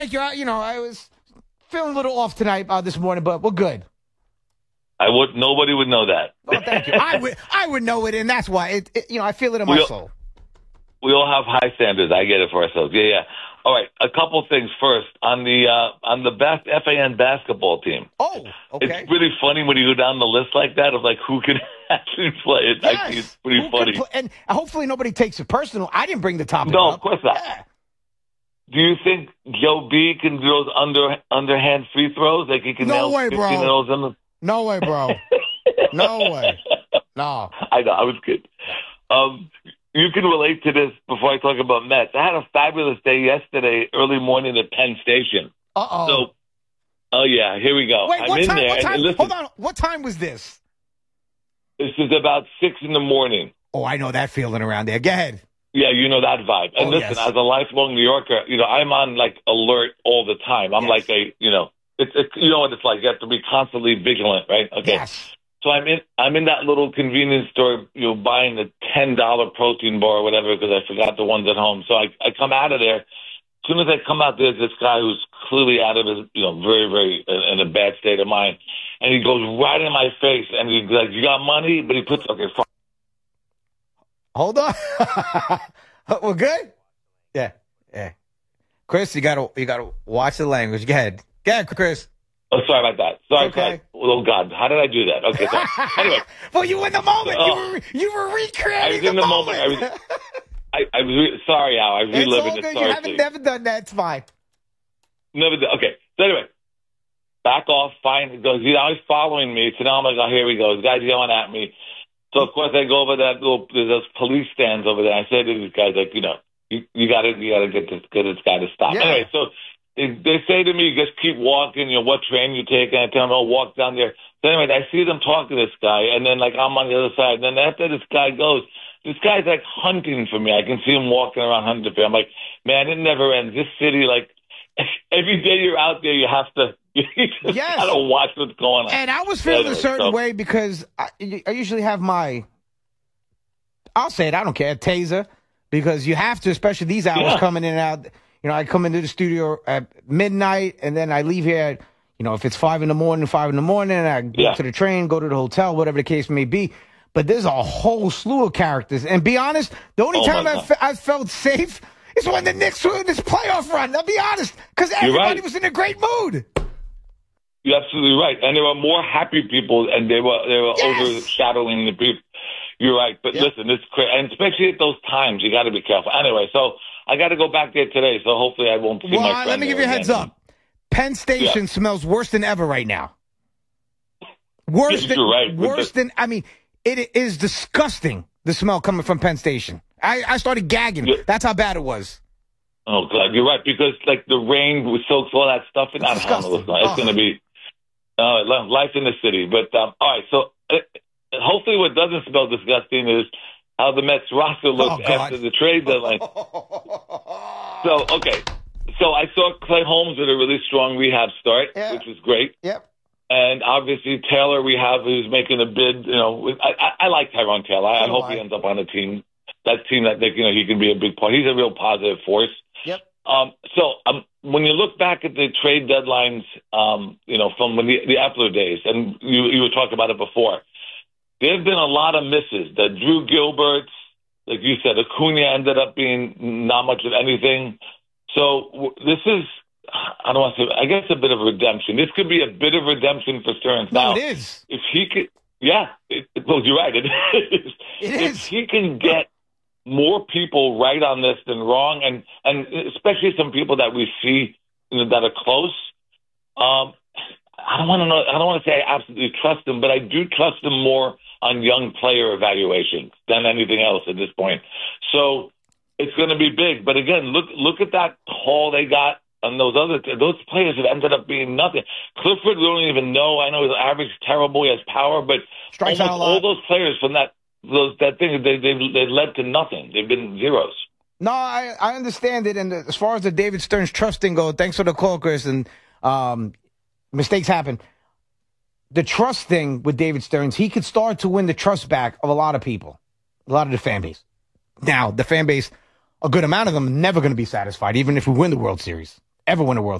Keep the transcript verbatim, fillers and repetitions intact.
Thank you. You know, I was feeling a little off tonight uh, this morning, but we're good. I would. Nobody would know that. Well, thank you. I would. I would know it, and that's why. It, it, you know, I feel it in my we all, soul. We all have high standards. I get it for ourselves. Yeah, yeah. All right. A couple things first on the uh, on the best F A N basketball team. Oh, okay. It's really funny when you go down the list like that of like who can actually play it. Yes. I think it's pretty who funny. Play, and hopefully nobody takes it personal. I didn't bring the topic no, up. of course not. Yeah. Do you think Joe B can do those under underhand free throws? Like he can No nail way, bro. fifteen of those in the... No way, bro. No way. No. I know. I was kidding. Um, you can relate to this before I talk about Mets. I had a fabulous day yesterday, early morning at Penn Station. Uh-oh. So, oh, yeah, here we go. Wait, I'm what in time? there. What time? And listen, Hold on. What time was this? This is about six in the morning. Oh, I know that feeling around there. Go ahead. Yeah, you know that vibe. And Oh, listen, yes. as a lifelong New Yorker, you know, I'm on, like, alert all the time. I'm Yes. like a, you know, it's, it's, you know what it's like. You have to be constantly vigilant, right? Okay. Yes. So I'm in I'm in that little convenience store, you know, buying the ten dollar protein bar or whatever because I forgot the ones at home. So I, I come out of there. As soon as I come out, there's this guy who's clearly out of his, you know, very, very in a bad state of mind. And he goes right in my face and he's like, "You got money?" But he puts, okay, fine. Hold on. We're good? Yeah. Yeah. Chris, you gotta you gotta watch the language. Go ahead. Go ahead, Chris. Oh, sorry about that. Sorry, Okay. sorry. Oh, God. How did I do that? Okay, sorry. Anyway. Well, you were in the moment. Oh. you were you were recreating I was the, in the moment. I was, I, I was re- sorry, Al. I was It's reliving all it. good. Sorry, You haven't please. never done that. It's fine. Never did. Okay. So anyway, back off. Fine. He goes, he's always following me. So now I'm like, oh, here we go. The guy's yelling at me. So, of course, I go over that little, there's those police stands over there. I say to these guys, like, you know, you, you gotta, you gotta get this, get this guy to stop. Yeah. Anyway, so they, they say to me, just keep walking, you know, what train you take? And I tell them, oh, walk down there. So anyway, I see them talking to this guy, and then, like, I'm on the other side. And then after this guy goes, this guy's, like, hunting for me. I can see him walking around hunting for me. I'm like, man, it never ends. This city, like, every day you're out there, you have to, you just Yes. gotta watch what's going on. And I was feeling Anyway, a certain so- way because I, I usually have my, I'll say it, I don't care, taser, because you have to, especially these hours Yeah. coming in and out. You know, I come into the studio at midnight, and then I leave here at, you know, if it's five in the morning, five in the morning, and I go Yeah. to the train, go to the hotel, whatever the case may be. But there's a whole slew of characters. And be honest, the only Oh, time my I, God. fe- I felt safe is when the Knicks were in this playoff run. I'll be honest, because everybody right. was in a great mood. You're absolutely right. And there were more happy people, and they were they were Yes. overshadowing the people. You're right. But Yep. listen, it's crazy. And especially at those times, you got to be careful. Anyway, so I got to go back there today, so hopefully I won't see Well, my uh, friend let me give there you a heads again. up. Penn Station Yeah. smells worse than ever right now. Worse Yes, than you're right. With worse the- than I mean, it is disgusting. The smell coming from Penn Station. I, I started gagging. Yeah. That's how bad it was. Oh, God, you're right. Because, like, the rain with soaks all that stuff in. I It's don't know. It's, disgusting. it's going to be uh, life in the city. But, um, all right, so uh, hopefully what doesn't smell disgusting is how the Mets roster looks Oh, God. after the trade deadline. So, okay. So I saw Clay Holmes with a really strong rehab start, Yeah. which was great. Yep. And obviously Taylor, we have who's making a bid. You know, I, I, I like Tyrone Taylor. I, I So hope do he I. ends up on a team, that team that they, you know he can be a big part. He's a real positive force. Yep. Um, so um, when you look back at the trade deadlines, um, you know, from when the, the Epler days, and you, you were talking about it before, there have been a lot of misses. The Drew Gilberts, like you said, Acuna ended up being not much of anything. So w- this is, I don't want to say, I guess a bit of redemption. This could be a bit of redemption for Stearns. No, now, it is. if he could, yeah, it, it, well, you're right. It is. It If is. he can get more people right on this than wrong, and, and especially some people that we see, you know, that are close, um, I don't want to know, I don't want to say I absolutely trust him, but I do trust him more on young player evaluations than anything else at this point. So it's going to be big. But again, look, look at that haul they got. And those other those players have ended up being nothing. Clifford, we don't even know. I know his average is terrible. He has power, but Strikes almost out a lot. all those players from that those that thing they they they led to nothing. They've been zeros. No, I, I understand it. And as far as the David Stearns trust thing goes, thanks for the call, Chris. And um, mistakes happen. The trust thing with David Stearns, he could start to win the trust back of a lot of people, a lot of the fan base. Now, the fan base, a good amount of them, are never going to be satisfied, even if we win the World Series. ever win a World